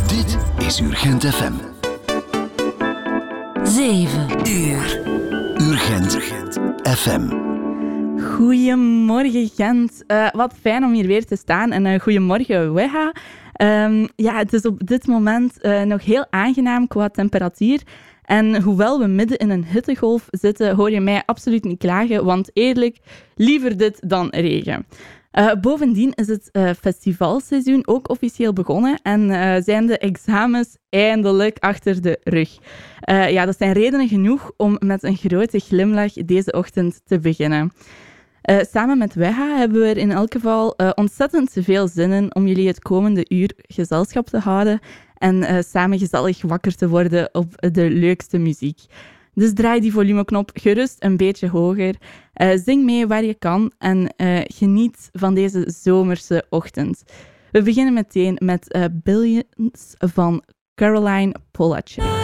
Dit is Urgent FM. 7 uur. Urgent FM. Goedemorgen Gent. Wat fijn om hier weer te staan. En goedemorgen Weha. Het is op dit moment nog heel aangenaam qua temperatuur. En hoewel we midden in een hittegolf zitten, hoor je mij absoluut niet klagen. Want eerlijk, liever dit dan regen. Bovendien is het festivalseizoen ook officieel begonnen en zijn de examens eindelijk achter de rug. Dat zijn redenen genoeg om met een grote glimlach deze ochtend te beginnen. Samen met Weha hebben we er in elk geval ontzettend veel zin in om jullie het komende uur gezelschap te houden en samen gezellig wakker te worden op de leukste muziek. Dus draai die volumeknop gerust een beetje hoger. Zing mee waar je kan en geniet van deze zomerse ochtend. We beginnen meteen met Billions van Caroline Polachek.